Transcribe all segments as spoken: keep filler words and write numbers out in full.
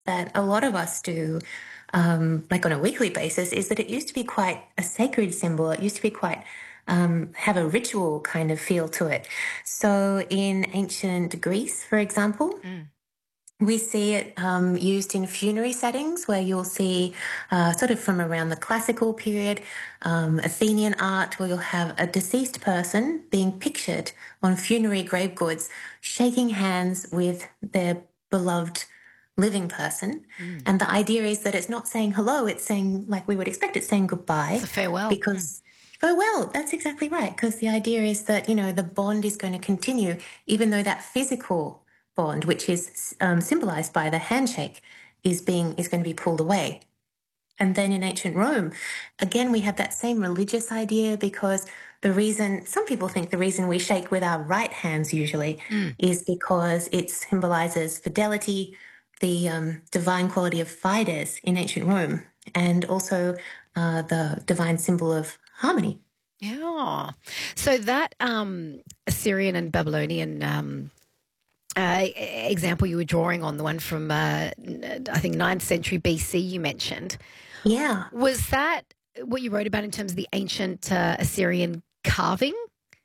that a lot of us do, um, like on a weekly basis, is that it used to be quite a sacred symbol. It used to be quite um, have a ritual kind of feel to it. So in ancient Greece, for example, Mm. we see it um, used in funerary settings where you'll see, uh, sort of from around the classical period, um, Athenian art, where you'll have a deceased person being pictured on funerary grave goods, shaking hands with their beloved living person. Mm. And the idea is that it's not saying hello, it's saying, like we would expect, it's saying It's goodbye a farewell. Mm. because. Oh, well, that's exactly right. Because the idea is that, you know, the bond is going to continue, even though that physical bond, which is um, symbolized by the handshake, is being is going to be pulled away. And then in ancient Rome, again, we have that same religious idea because the reason some people think the reason we shake with our right hands usually Mm. is because it symbolizes fidelity, the um, divine quality of fides in ancient Rome, and also uh, the divine symbol of harmony. Yeah. So that um, Assyrian and Babylonian um, uh, e- example you were drawing on, the one from, uh, n- I think, ninth century B C you mentioned, Yeah. was that what you wrote about in terms of the ancient uh, Assyrian carving?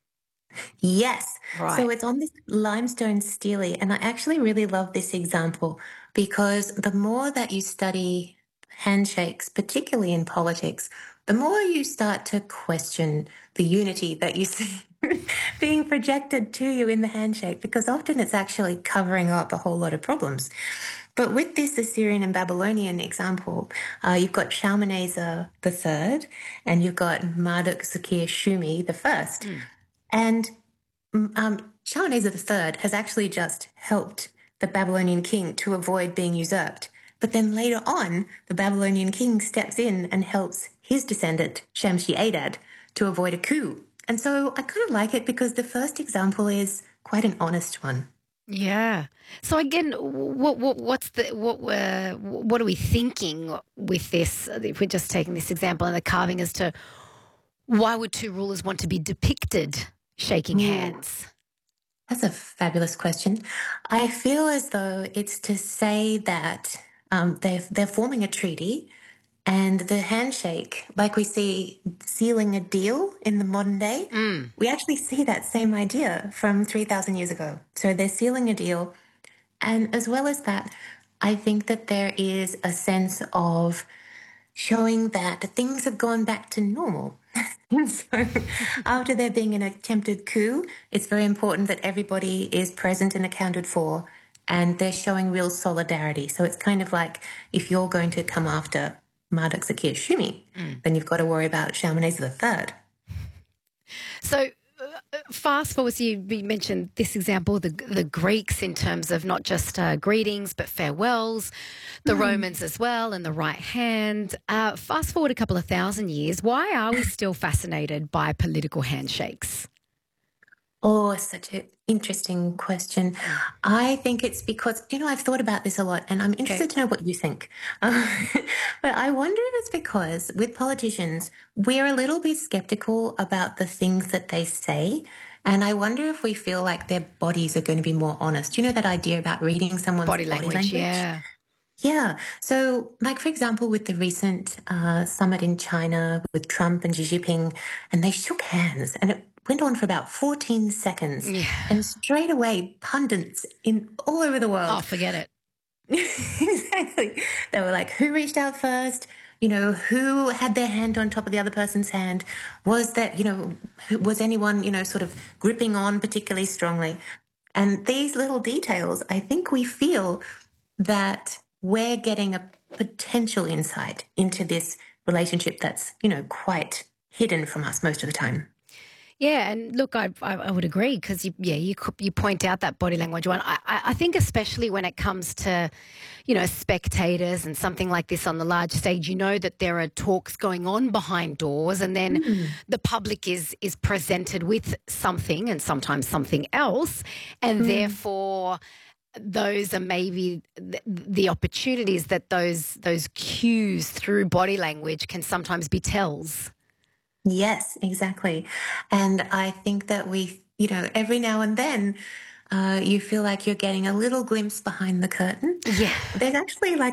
Yes. So Right. it's on this limestone stele. And I actually really love this example because the more that you study handshakes, particularly in politics, the more you start to question the unity that you see being projected to you in the handshake, because often it's actually covering up a whole lot of problems. But with this Assyrian and Babylonian example, uh, you've got Shalmaneser the third and you've got Marduk Zakir Shumi the first. Mm. And um, Shalmaneser the third has actually just helped the Babylonian king to avoid being usurped. But then later on, the Babylonian king steps in and helps his descendant, Shamshi-Adad, to avoid a coup. And so I kind of like it because the first example is quite an honest one. Yeah. So again, what what what's the what uh, what are we thinking with this? If we're just taking this example and the carving, as to why would two rulers want to be depicted shaking Ooh, hands? that's a fabulous question. I feel as though it's to say that um, they're, they're forming a treaty. And the handshake, like we see sealing a deal in the modern day, Mm. we actually see that same idea from three thousand years ago. So they're sealing a deal. And as well as that, I think that there is a sense of showing that things have gone back to normal. So after there being an attempted coup, it's very important that everybody is present and accounted for. And they're showing real solidarity. So it's kind of like if you're going to come after Marduk Zakir Shumi, Mm. then you've got to worry about Shalmaneser the third. So uh, fast forward, so you, you mentioned this example, the the Greeks in terms of not just uh, greetings but farewells, the Romans as well, and the right hand. Uh, fast forward a couple of thousand years, why are we still fascinated by political handshakes? Oh, such an interesting question. Mm. I think it's because, you know, I've thought about this a lot and I'm Okay. interested to know what you think. Uh, but I wonder if it's because with politicians, we're a little bit skeptical about the things that they say. And I wonder if we feel like their bodies are going to be more honest. You know, that idea about reading someone's Body body language, language? yeah. Yeah. So, like, for example, with the recent uh, summit in China with Trump and Xi Jinping, and they shook hands, and it went on for about fourteen seconds. Yeah. And straight away, pundits in all over the Oh, world, forget it. exactly, they were like, who reached out first? You know, who had their hand on top of the other person's hand? Was that, you know, who- was anyone, you know, sort of gripping on particularly strongly? And these little details, I think we feel that we're getting a potential insight into this relationship that's, you know, quite hidden from us most of the time. Yeah, and look, I I, I would agree because you, yeah, you co- you point out that body language one. I I I think especially when it comes to, you know, spectators and something like this on the large stage, you know that there are talks going on behind doors, and then Mm. the public is is presented with something and sometimes something else, and Mm. therefore those are maybe the, the opportunities that those those cues through body language can sometimes be tells. Yes, exactly. And I think that we, you know, every now and then, uh, you feel like you're getting a little glimpse behind the curtain. Yeah. There's actually like